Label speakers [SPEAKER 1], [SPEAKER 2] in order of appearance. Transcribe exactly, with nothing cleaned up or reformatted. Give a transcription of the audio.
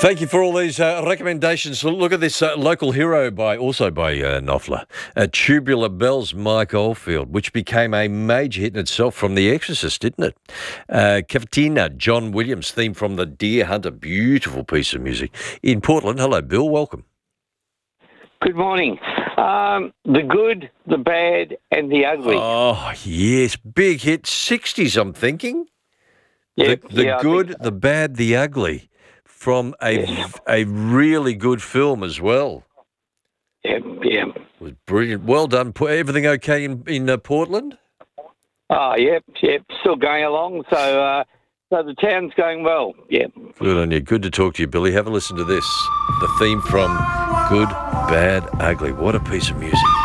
[SPEAKER 1] Thank you for all these uh, recommendations. Look at this uh, local hero by also by uh, Knopfler, uh, Tubular Bells, Mike Oldfield, which became a major hit in itself from The Exorcist, didn't it? Uh, Cavatina, John Williams, theme from The Deer Hunter, beautiful piece of music. In Portland, hello, Bill, welcome.
[SPEAKER 2] Good morning. Um, the good, the bad, and the ugly.
[SPEAKER 1] Oh, yes, big hit, sixties, I'm thinking.
[SPEAKER 2] Yep,
[SPEAKER 1] the the
[SPEAKER 2] yeah,
[SPEAKER 1] good,
[SPEAKER 2] think so.
[SPEAKER 1] the bad, the ugly, from a
[SPEAKER 2] Yeah.
[SPEAKER 1] a really good film as well.
[SPEAKER 2] Yeah, yeah.
[SPEAKER 1] It was brilliant. Well done. Pu- Everything okay in in uh, Portland?
[SPEAKER 2] Oh, yep, yep. Still going along. So, uh, so the town's going well. Yep.
[SPEAKER 1] Good on you. Good to talk to you, Billy. Have a listen to this. The theme from Good, Bad, Ugly. What a piece of music.